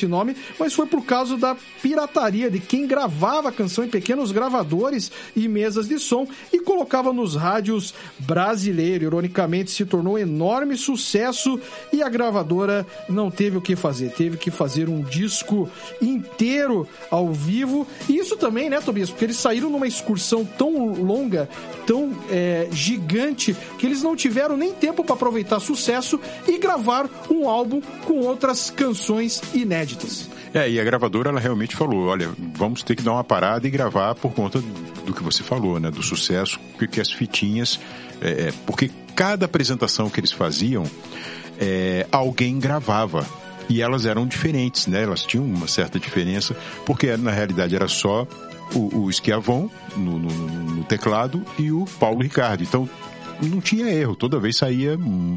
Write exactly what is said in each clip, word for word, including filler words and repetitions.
esse nome, mas foi por causa da pirataria de quem gravava a canção em pequenos gravadores e mesas de som e colocava nos rádios brasileiros. Ironicamente, se tornou um enorme sucesso e a gravadora não teve o que fazer, teve que fazer um disco inteiro ao vivo. E isso também, né, Tobias, porque eles saíram numa excursão tão longa, tão é, gigante, que eles não tiveram nem tempo para aproveitar sucesso e gravar um álbum com outras canções inéditas. É, e a gravadora, ela realmente falou, olha, vamos ter que dar uma parada e gravar por conta do que você falou, né, do sucesso que, que as fitinhas, é, porque cada apresentação que eles faziam, é, alguém gravava. E elas eram diferentes, né, elas tinham uma certa diferença, porque na realidade era só o, o Schiavon no, no, no teclado e o Paulo Ricardo. Então, não tinha erro, toda vez saía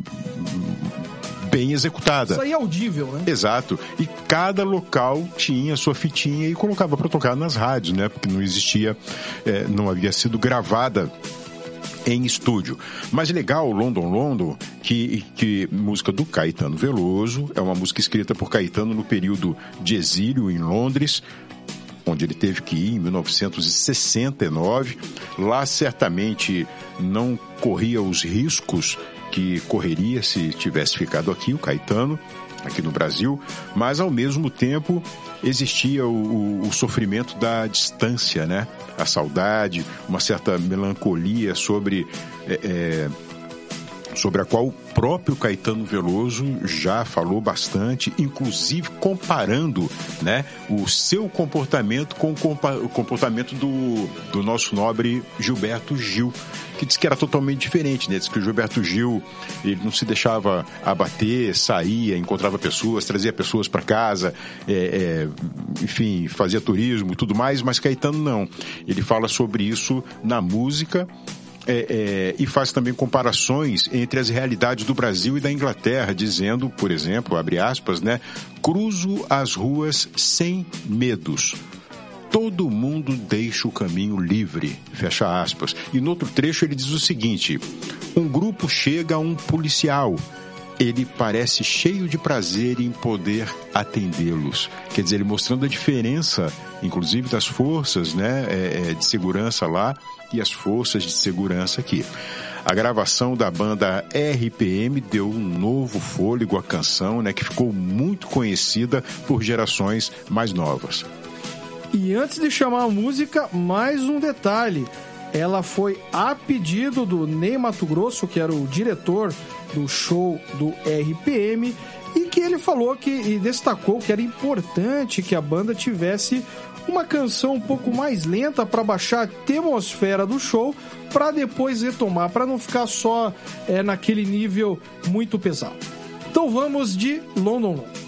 bem executada. Saía audível, né? Exato. E cada local tinha sua fitinha e colocava para tocar nas rádios, né? Porque não existia, é, não havia sido gravada em estúdio. Mas legal, London London, que, que música do Caetano Veloso, é uma música escrita por Caetano no período de exílio em Londres, onde ele teve que ir em mil novecentos e sessenta e nove. Lá certamente não corria os riscos que correria se tivesse ficado aqui, o Caetano, aqui no Brasil, mas ao mesmo tempo existia o, o, o sofrimento da distância, né? A saudade, uma certa melancolia sobre, é, é, sobre a qual o próprio Caetano Veloso já falou bastante, inclusive comparando, né, o seu comportamento com o comportamento do, do nosso nobre Gilberto Gil, que disse que era totalmente diferente, né? Diz que o Gilberto Gil, ele não se deixava abater, saía, encontrava pessoas, trazia pessoas para casa, é, é, enfim, fazia turismo e tudo mais, mas Caetano não. Ele fala sobre isso na música, é, é, e faz também comparações entre as realidades do Brasil e da Inglaterra, dizendo, por exemplo, abre aspas, né? Cruzo as ruas sem medos. Todo mundo deixa o caminho livre, fecha aspas. E no outro trecho ele diz o seguinte: um grupo chega a um policial, ele parece cheio de prazer em poder atendê-los. Quer dizer, ele mostrando a diferença, inclusive das forças, né, é, de segurança lá e as forças de segurança aqui. A gravação da banda R P M deu um novo fôlego à canção, né, que ficou muito conhecida por gerações mais novas. E antes de chamar a música, mais um detalhe. Ela foi a pedido do Ney Matogrosso, que era o diretor do show do R P M, e que ele falou que, e destacou que era importante que a banda tivesse uma canção um pouco mais lenta para baixar a atmosfera do show, para depois retomar, para não ficar só é, naquele nível muito pesado. Então vamos de London London.